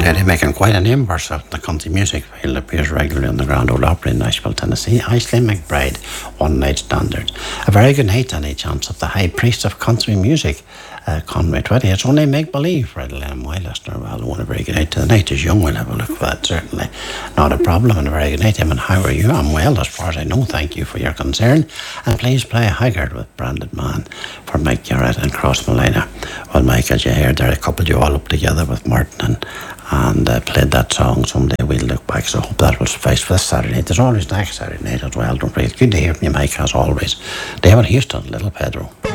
lady making quite a name for herself in the country music field, appears regularly on the Grand Ole Opry in Nashville, Tennessee. Aisling McBride, One Night Standard. A very good night, any chance of the high priest of country music, Conway Twitty. It's only make believe for a my listener. Well, one a very good night to the night is young. We'll have a look for that, certainly. Not a problem, and a very good night to him. And how are you? I'm well, as far as I know. Thank you for your concern. And please play Haggard with Branded Man for Mike Garrett and Cross Malina. Well, Mike, as you heard there, a couple you all up together with Martin and played that song. Someday we'll look back, so I hope that will suffice for this Saturday night. There's always next Saturday night as well. Don't forget. Good to hear from you, Mike, as always. David Houston, Little Pedro.